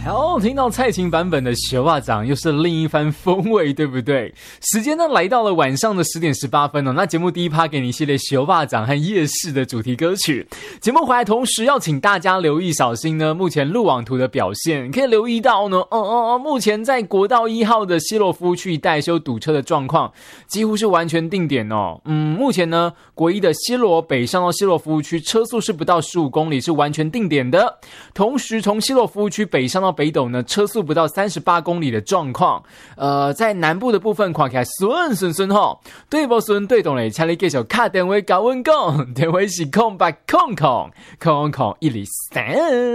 好，听到蔡琴版本的小袜掌又是另一番风味，对不对？时间呢来到了晚上的10点18分哦。那节目第一趴给你一系列小袜掌和夜市的主题歌曲。节目回来同时要请大家留意小心呢，目前路网图的表现，可以留意到呢，目前在国道1号的西罗服务区一带修堵车的状况几乎是完全定点哦。目前呢，国一的西罗北上到西罗服务区车速是不到15公里，是完全定点的。同时从西罗服务区北上到北斗呢，车速不到38公里的状况。在南部的部分看起来顺吼，对不顺对懂嘞，请你继续打电话跟我讲，电话是0800000103。